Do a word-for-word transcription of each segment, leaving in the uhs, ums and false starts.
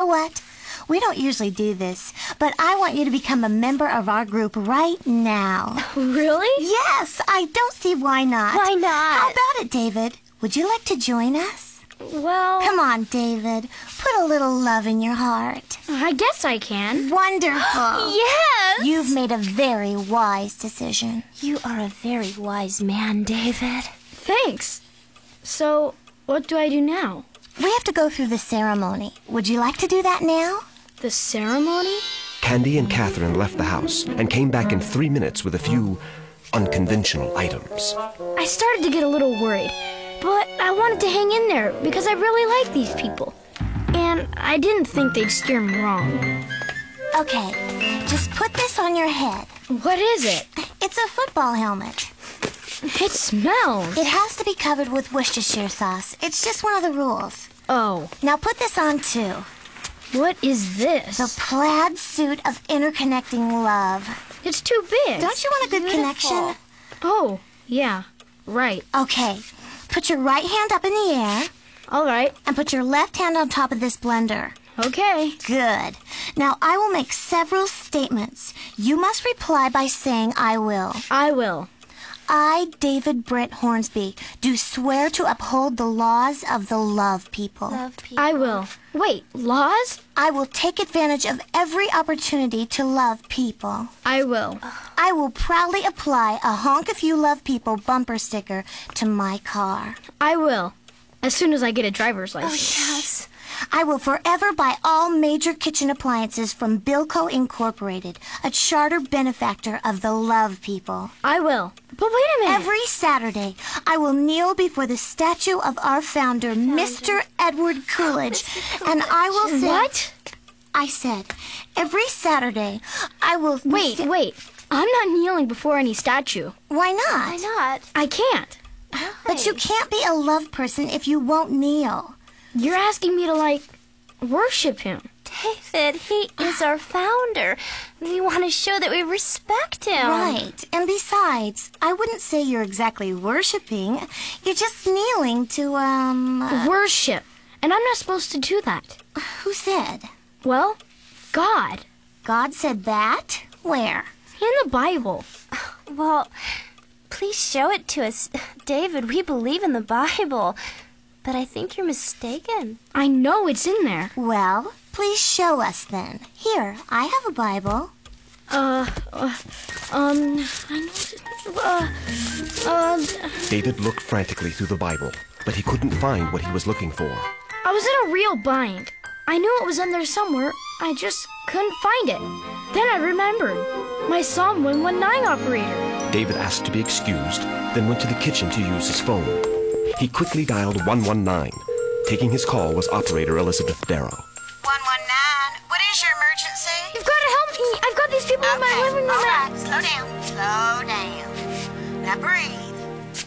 what? We don't usually do this, but I want you to become a member of our group right now. Really? Yes, I don't see why not. Why not? How about it, David? Would you like to join us? Well... Come on, David. Put a little love in your heart. I guess I can. Wonderful. Yes! You've made a very wise decision. You are a very wise man, David. Thanks. So, what do I do now? We have to go through the ceremony. Would you like to do that now? The ceremony? Candy and Catherine left the house and came back in three minutes with a few unconventional items. I started to get a little worried, but I wanted to hang in there because I really like these people. And I didn't think they'd steer me wrong. Okay, just put this on your head. What is it? It's a football helmet. It smells. It has to be covered with Worcestershire sauce. It's just one of the rules. Oh. Now put this on, too. What is this? The plaid suit of interconnecting love. It's too big. Don't you want a good Beautiful. connection? Oh, yeah. Right. Okay. Put your right hand up in the air All right. and put your left hand on top of this blender. Okay. Good. Now I will make several statements. You must reply by saying I will. I will. I, David Britt Hornsby, do swear to uphold the laws of the Love People. Love people. I will. Wait, laws? I will take advantage of every opportunity to love people. I will. I will proudly apply a Honk If You Love People bumper sticker to my car. I will. As soon as I get a driver's license. Yes. I will forever buy all major kitchen appliances from Bilco Incorporated, a charter benefactor of the Love People. I will. But wait a minute. Every Saturday, I will kneel before the statue of our founder, Mister Edward Coolidge, and I will say... What? I said, every Saturday, I will... Wait, wait. I'm not kneeling before any statue. Why not? Why not? I can't. But you can't be a love person if you won't kneel. You're asking me to, like, worship him. David, he is our founder. We want to show that we respect him. Right. And besides, I wouldn't say you're exactly worshiping. You're just kneeling to, um... uh, Worship. And I'm not supposed to do that. who said? Well, God. God said that? Where? In the Bible. Well, please show it to us. David, we believe in the Bible. But I think you're mistaken. I know it's in there. Well, please show us then. Here, I have a Bible. Uh, uh um, I know, uh, uh, David looked frantically through the Bible, but he couldn't find what he was looking for. I was in a real bind. I knew it was in there somewhere. I just couldn't find it. Then I remembered. My Psalm one one nine operator. David asked to be excused, then went to the kitchen to use his phone. He quickly dialed one one nine. Taking his call was operator Elizabeth Darrow. one one nine, what is your emergency? You've got to help me. I've got these people in my living room. all now. right, slow down, slow down. Now breathe.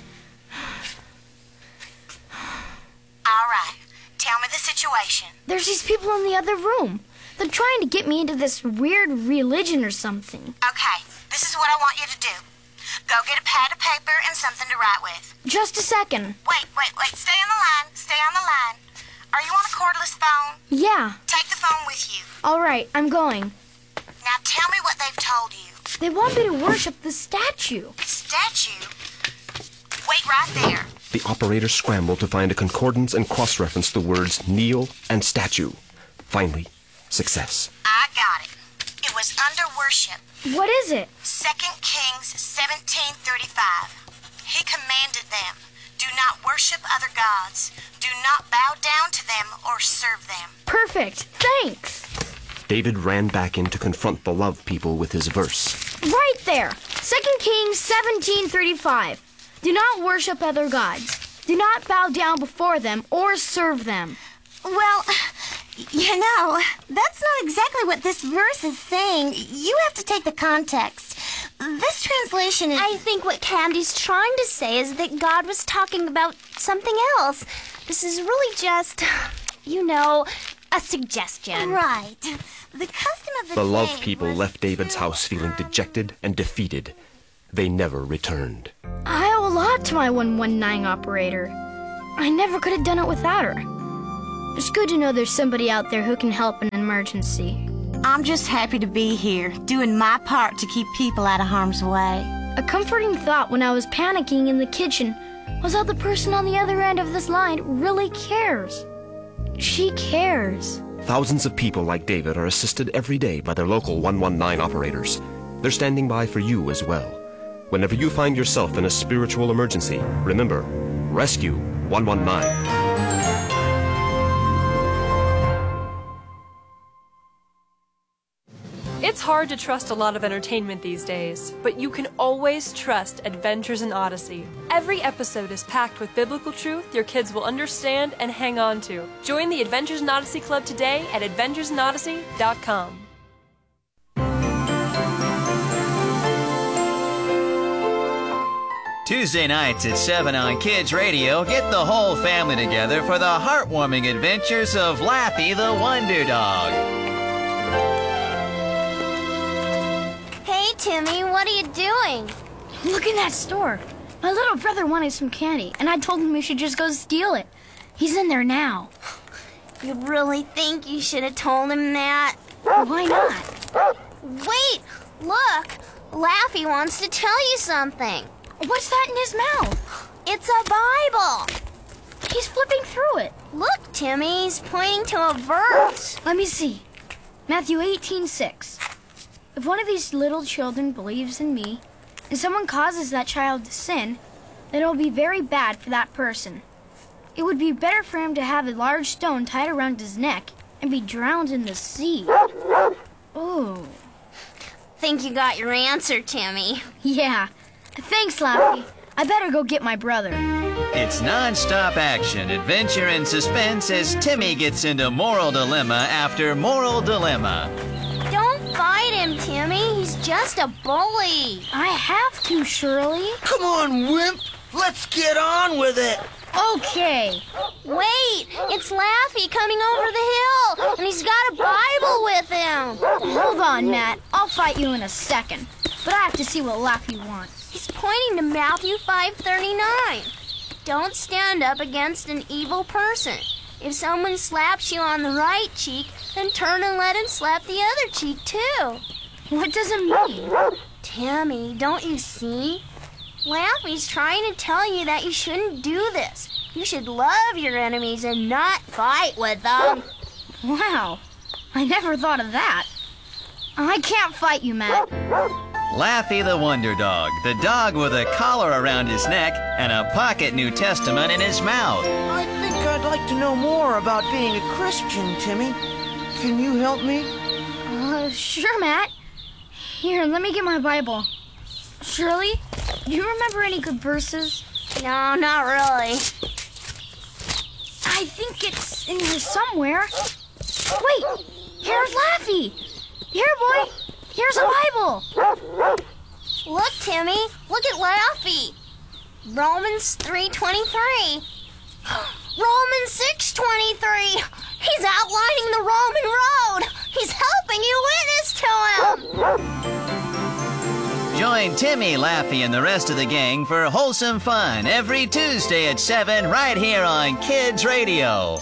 All right, tell me the situation. There's these people in the other room. They're trying to get me into this weird religion or something. Okay, this is what I want you to do. Go get a pad of paper and something to write with. Just a second. Wait, wait, wait, stay on the line, stay on the line. Are you on a cordless phone? Yeah. Take the phone with you. All right, I'm going. Now tell me what they've told you. They want me to worship the statue. Statue? Wait right there. The operator scrambled to find a concordance and cross-reference the words kneel and statue. Finally, success. I got it. It was under worship. What is it? Second Kings seventeen thirty-five. He commanded them, do not worship other gods. Do not bow down to them or serve them. Perfect. Thanks. David ran back in to confront the Love People with his verse. Right there. Second Kings seventeen thirty-five. Do not worship other gods. Do not bow down before them or serve them. Well, you know, that's not exactly what this verse is saying. You have to take the context. This translation is... I think what Candy's trying to say is that God was talking about something else. This is really just, you know, a suggestion. Right. The custom of the The day Love People was left David's to, house feeling um, dejected and defeated. They never returned. I owe a lot to my one one nine operator. I never could have done it without her. It's good to know there's somebody out there who can help in emergency. I'm just happy to be here, doing my part to keep people out of harm's way. A comforting thought when I was panicking in the kitchen was how the person on the other end of this line really cares. She cares. Thousands of people like David are assisted every day by their local one one nine operators. They're standing by for you as well. Whenever you find yourself in a spiritual emergency, remember, rescue one one nine. It's hard to trust a lot of entertainment these days, but you can always trust Adventures in Odyssey. Every episode is packed with biblical truth your kids will understand and hang on to. Join the Adventures in Odyssey Club today at adventures in odyssey dot com. Tuesday nights at seven on Kids Radio, get the whole family together for the heartwarming adventures of Laffy the Wonder Dog. Hey, Timmy, what are you doing? Look in that store. My little brother wanted some candy, and I told him we should just go steal it. He's in there now. You really think you should have told him that? Why not? Wait, look. Laffy wants to tell you something. What's that in his mouth? It's a Bible. He's flipping through it. Look, Timmy, he's pointing to a verse. Let me see. Matthew eighteen six. If one of these little children believes in me, and someone causes that child to sin, then it will be very bad for that person. It would be better for him to have a large stone tied around his neck and be drowned in the sea. Ooh. Think you got your answer, Timmy. Yeah. Thanks, Laffy. I better go get my brother. It's non-stop action, adventure, and suspense as Timmy gets into moral dilemma after moral dilemma. Don't fight him, Timmy. He's just a bully. I have to, Shirley. Come on, wimp. Let's get on with it. Okay. Wait, it's Laffy coming over the hill, and he's got a Bible with him. Hold on, Matt. I'll fight you in a second. But I have to see what Laffy wants. He's pointing to Matthew five thirty-nine. Don't stand up against an evil person. If someone slaps you on the right cheek, then turn and let him slap the other cheek too. What does it mean? Timmy, don't you see? Laffy's trying to tell you that you shouldn't do this. You should love your enemies and not fight with them. Wow, I never thought of that. I can't fight you, Matt. Laffy the Wonder Dog, the dog with a collar around his neck and a pocket New Testament in his mouth. I think I'd like to know more about being a Christian, Timmy. Can you help me? Uh, sure, Matt. Here, let me get my Bible. Shirley, do you remember any good verses? No, not really. I think it's in here somewhere. Wait, here's Laffy. Here, boy. Here's a Bible. Look, Timmy. Look at Laffy. Romans three twenty-three. Romans six twenty-three. He's outlining the Roman road. He's helping you witness to him. Join Timmy, Laffy, and the rest of the gang for wholesome fun every Tuesday at seven right here on Kids Radio.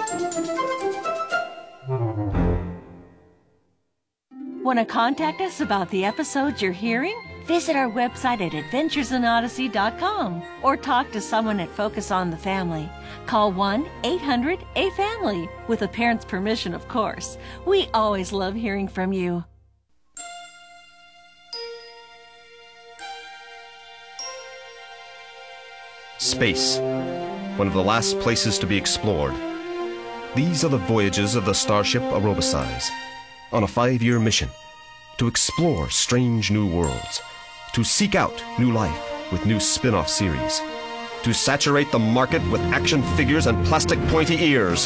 Want to contact us about the episodes you're hearing? Visit our website at adventures in odyssey dot com or talk to someone at Focus on the Family. Call one eight hundred A family, with a parent's permission, of course. We always love hearing from you. Space, one of the last places to be explored. These are the voyages of the starship Aurobisize, on a five-year mission to explore strange new worlds, to seek out new life with new spin-off series, to saturate the market with action figures and plastic pointy ears.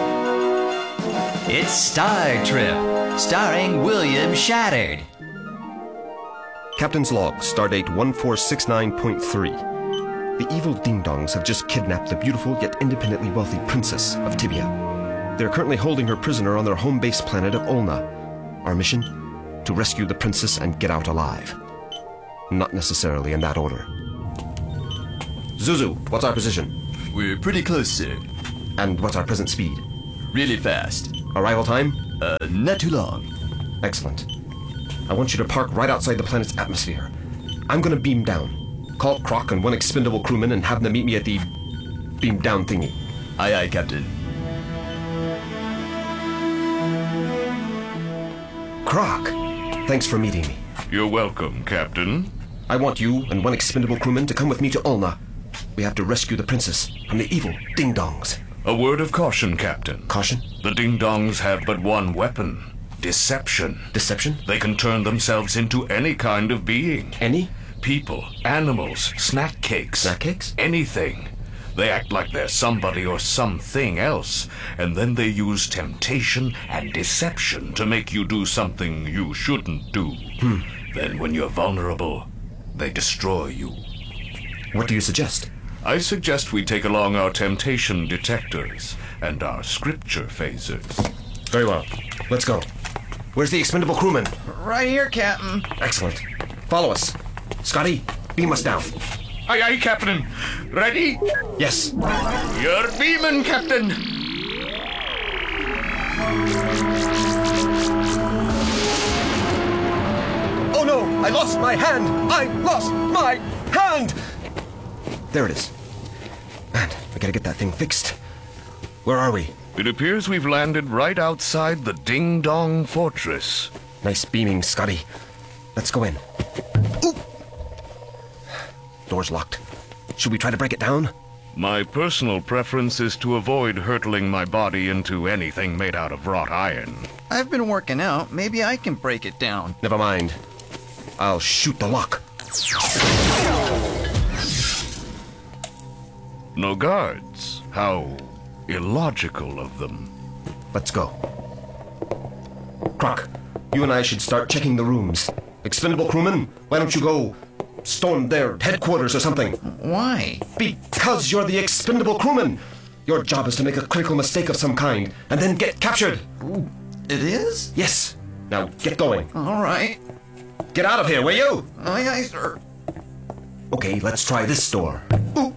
It's Star Trip, starring William Shattered. Captain's log, stardate one four six nine point three. The evil ding-dongs have just kidnapped the beautiful yet independently wealthy princess of Tibia. They're currently holding her prisoner on their home base planet of Olna. Our mission? To rescue the princess and get out alive. Not necessarily in that order. Zuzu, what's our position? We're pretty close, sir. And what's our present speed? Really fast. Arrival time? Uh, not too long. Excellent. I want you to park right outside the planet's atmosphere. I'm gonna beam down. Call Croc and one expendable crewman and have them meet me at the beam down thingy. Aye, aye, Captain. Croc, thanks for meeting me. You're welcome, Captain. I want you and one expendable crewman to come with me to Ulna. We have to rescue the princess from the evil ding-dongs. A word of caution, Captain. Caution? The ding-dongs have but one weapon. Deception. Deception? They can turn themselves into any kind of being. Any? People, animals, snack cakes. Snack cakes? Anything. They act like they're somebody or something else, and then they use temptation and deception to make you do something you shouldn't do. Hmm. Then when you're vulnerable, they destroy you. What do you suggest? I suggest we take along our temptation detectors and our scripture phasers. Very well. Let's go. Where's the expendable crewman? Right here, Captain. Excellent. Follow us. Scotty, beam us down. Aye, aye, Captain. Ready? Yes. You're beaming, Captain. Oh no! I lost my hand! I lost my hand! There it is. Man, I gotta get that thing fixed. Where are we? It appears we've landed right outside the Ding Dong Fortress. Nice beaming, Scotty. Let's go in. Ooh! Door's locked. Should we try to break it down? My personal preference is to avoid hurtling my body into anything made out of wrought iron. I've been working out. Maybe I can break it down. Never mind. I'll shoot the lock. No guards. How illogical of them. Let's go. Croc, you and I should start checking the rooms. Expendable crewman, why don't you go storm their headquarters or something? Why? Because you're the expendable crewman. Your job is to make a critical mistake of some kind and then get captured. Ooh, it is? Yes. Now get going. All right. Get out of here, will you? Aye, aye, sir. Okay, let's try this door. Ooh.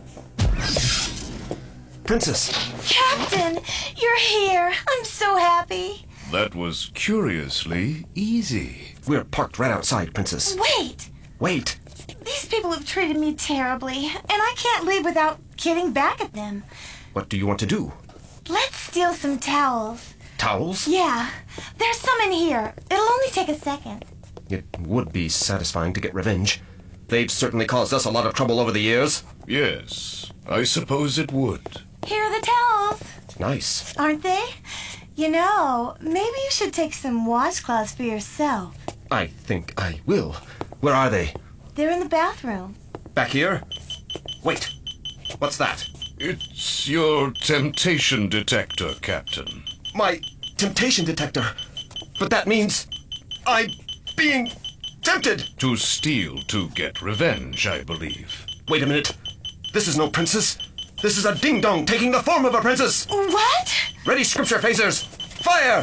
Princess. Captain, you're here. I'm so happy. That was curiously easy. We're parked right outside, Princess. Wait. Wait. These people have treated me terribly, and I can't leave without getting back at them. What do you want to do? Let's steal some towels. Towels? Yeah. There's some in here. It'll only take a second. It would be satisfying to get revenge. They've certainly caused us a lot of trouble over the years. Yes, I suppose it would. Here are the towels. Nice. Aren't they? You know, maybe you should take some washcloths for yourself. I think I will. Where are they? They're in the bathroom. Back here? Wait. What's that? It's your temptation detector, Captain. My temptation detector. But that means I'm being tempted. To steal to get revenge, I believe. Wait a minute. This is no princess. This is a ding-dong taking the form of a princess. What? Ready, scripture phasers. Fire!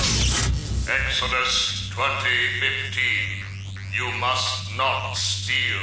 Exodus twenty fifteen. You must not steal.